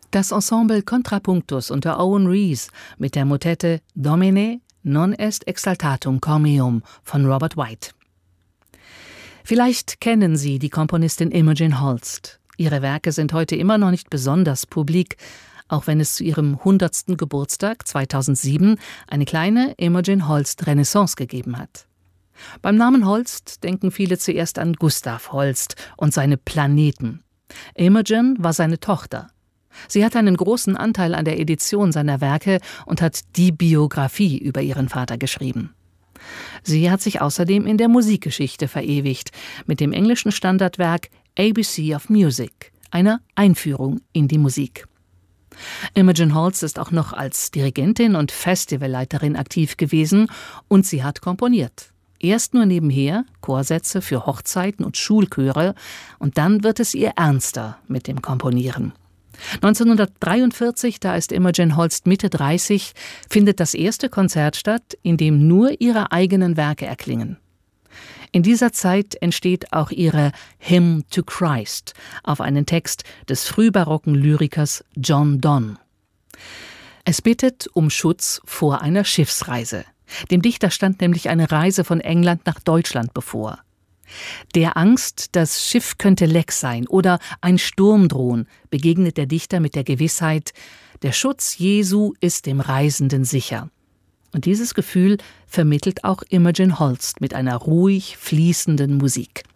Das Ensemble Contrapunctus unter Owen Rees mit der Motette Domine non est exaltatum cor meum von Robert White. Vielleicht kennen Sie die Komponistin Imogen Holst. Ihre Werke sind heute immer noch nicht besonders publik, auch wenn es zu ihrem 100. Geburtstag 2007 eine kleine Imogen Holst Renaissance gegeben hat. Beim Namen Holst denken viele zuerst an Gustav Holst und seine Planeten. Imogen war seine Tochter. Sie hat einen großen Anteil an der Edition seiner Werke und hat die Biografie über ihren Vater geschrieben. Sie hat sich außerdem in der Musikgeschichte verewigt, mit dem englischen Standardwerk ABC of Music, einer Einführung in die Musik. Imogen Holst ist auch noch als Dirigentin und Festivalleiterin aktiv gewesen und sie hat komponiert. Erst nur nebenher Chorsätze für Hochzeiten und Schulchöre und dann wird es ihr ernster mit dem Komponieren. 1943, da ist Imogen Holst Mitte 30, findet das erste Konzert statt, in dem nur ihre eigenen Werke erklingen. In dieser Zeit entsteht auch ihre Hymn to Christ auf einen Text des frühbarocken Lyrikers John Donne. Es bittet um Schutz vor einer Schiffsreise. Dem Dichter stand nämlich eine Reise von England nach Deutschland bevor. Der Angst, das Schiff könnte leck sein oder ein Sturm drohen, begegnet der Dichter mit der Gewissheit, der Schutz Jesu ist dem Reisenden sicher. Und dieses Gefühl vermittelt auch Imogen Holst mit einer ruhig fließenden Musik.